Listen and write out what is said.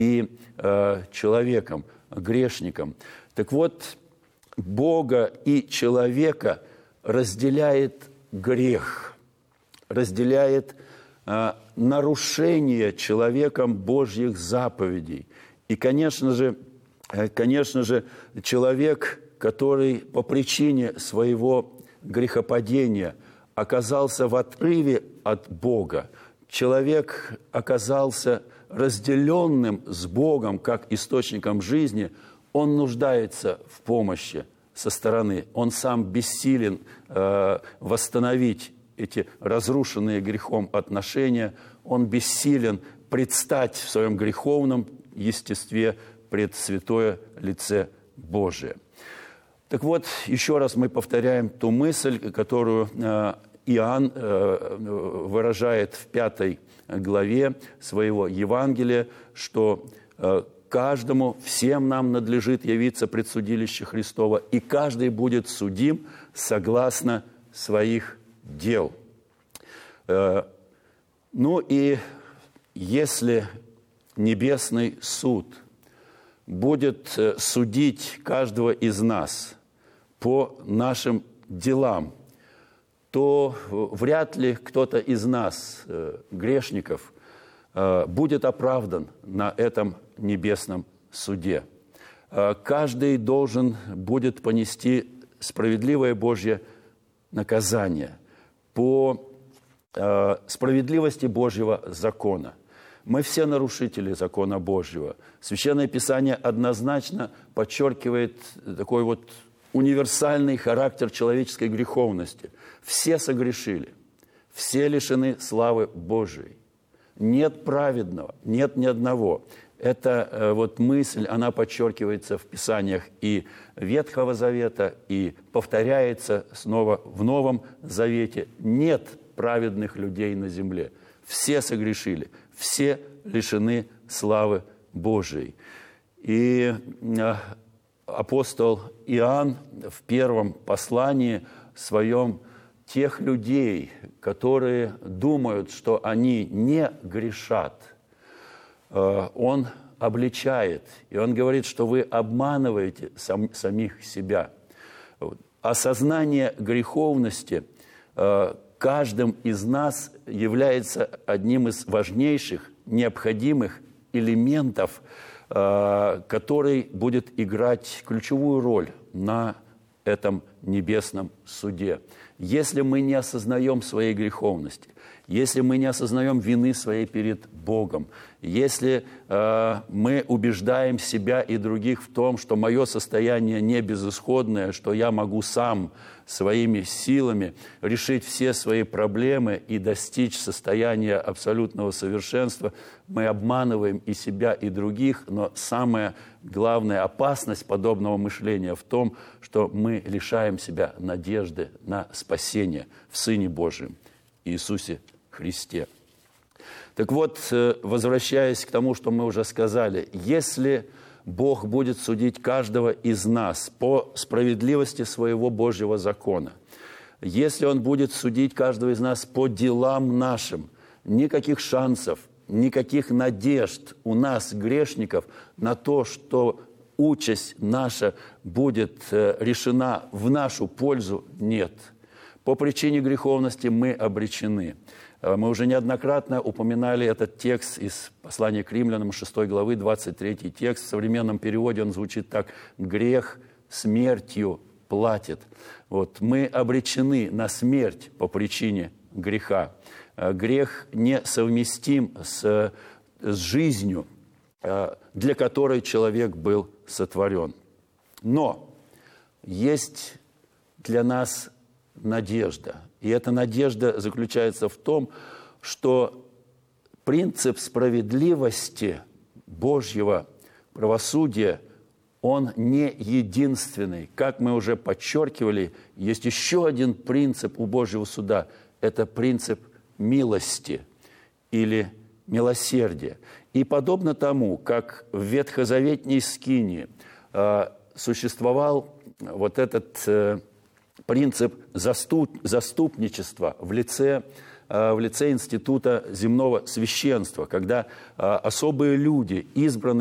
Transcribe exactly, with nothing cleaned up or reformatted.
и э, человеком, грешником. Так вот, Бога и человека разделяет грех, разделяет э, нарушение человеком Божьих заповедей. И, конечно же, э, конечно же, человек, который по причине своего грехопадения оказался в отрыве от Бога, человек оказался разделенным с Богом как источником жизни, он нуждается в помощи со стороны. Он сам бессилен э, восстановить эти разрушенные грехом отношения. Он бессилен предстать в своем греховном естестве пред святое лице Божие. Так вот, еще раз мы повторяем ту мысль, которую э, Иоанн э, выражает в пятой главе своего Евангелия, что э, каждому, всем нам надлежит явиться пред судилище Христово, и каждый будет судим согласно своих дел. Э, ну и если небесный суд будет судить каждого из нас по нашим делам, то вряд ли кто-то из нас, грешников, будет оправдан на этом небесном суде. Каждый должен будет понести справедливое Божье наказание по справедливости Божьего закона. Мы все нарушители закона Божьего. Священное Писание однозначно подчеркивает такой вот универсальный характер человеческой греховности. Все согрешили, все лишены славы Божией. Нет праведного, нет ни одного. Эта вот мысль, она подчеркивается в Писаниях и Ветхого Завета, и повторяется снова в Новом Завете. Нет праведных людей на земле. Все согрешили, все лишены славы Божией. И апостол Иоанн в первом послании своем тех людей, которые думают, что они не грешат, он обличает, и он говорит, что вы обманываете сам, самих себя. Осознание греховности каждым из нас является одним из важнейших, необходимых элементов, который будет играть ключевую роль на этом небесном суде. Если мы не осознаем своей греховности, если мы не осознаем вины своей перед Богом, если э, мы убеждаем себя и других в том, что мое состояние не безысходное, что я могу сам своими силами решить все свои проблемы и достичь состояния абсолютного совершенства, мы обманываем и себя, и других, но самая главная опасность подобного мышления в том, что мы лишаем себя надежды на спасение в Сыне Божьем, Иисусе Христе. Так вот, возвращаясь к тому, что мы уже сказали, если Бог будет судить каждого из нас по справедливости своего Божьего закона, если Он будет судить каждого из нас по делам нашим, никаких шансов, никаких надежд у нас, грешников, на то, что участь наша будет решена в нашу пользу, нет. По причине греховности мы обречены. Мы уже неоднократно упоминали этот текст из послания к Римлянам, шестой главы, двадцать третий текст. В современном переводе он звучит так: «Грех смертью платит». Вот. Мы обречены на смерть по причине греха. Грех несовместим с, с жизнью, для которой человек был сотворен. Но есть для нас надежда. И эта надежда заключается в том, что принцип справедливости Божьего правосудия, он не единственный. Как мы уже подчеркивали, есть еще один принцип у Божьего суда. Это принцип милости или милосердия. И подобно тому, как в ветхозаветней скинии э, существовал вот этот э, принцип заступ, заступничества в лице в лице Института земного священства, когда особые люди, избранные